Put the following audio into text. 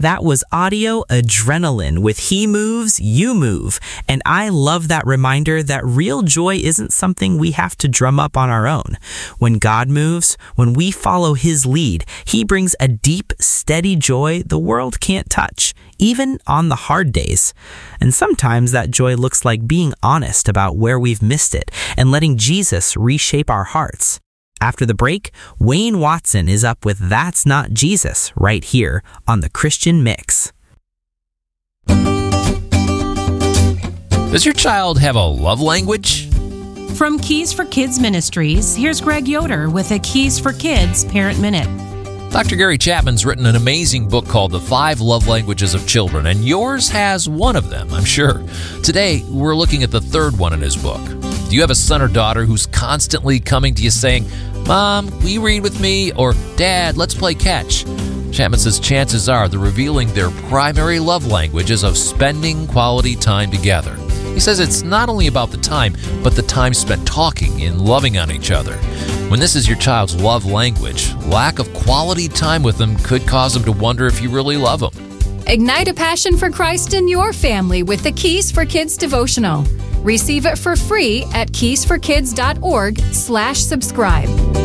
That was Audio Adrenaline with He Moves, You Move. And I love that reminder that real joy isn't something we have to drum up on our own. When God moves, when we follow His lead, He brings a deep, steady joy the world can't touch, even on the hard days. And sometimes that joy looks like being honest about where we've missed it and letting Jesus reshape our hearts. After the break, Wayne Watson is up with That's Not Jesus right here on the Christian Mix. Does your child have a love language? From Keys for Kids Ministries, here's Greg Yoder with a Keys for Kids Parent Minute. Dr. Gary Chapman's written an amazing book called The 5 Love Languages of Children, and yours has one of them, I'm sure. Today, we're looking at the third one in his book. Do you have a son or daughter who's constantly coming to you saying, "Mom, will you read with me?" or "Dad, let's play catch"? Chapman says chances are they're revealing their primary love language is of spending quality time together. He says it's not only about the time, but the time spent talking and loving on each other. When this is your child's love language, lack of quality time with them could cause them to wonder if you really love them. Ignite a passion for Christ in your family with the Keys for Kids devotional. Receive it for free at keysforkids.org/subscribe.